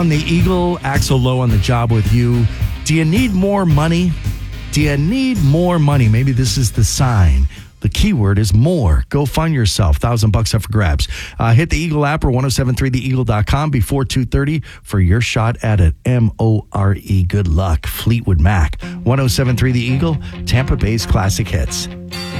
on the Eagle. Axel Lowe on the job with you. Do you need more money? Do you need more money? Maybe this is the sign. The keyword is more. Go find yourself. $1,000 up for grabs. Hit the Eagle app or 1073theeagle.com before 2:30 for your shot at it. MORE. Good luck. Fleetwood Mac. 1073 The Eagle, Tampa Bay's classic hits.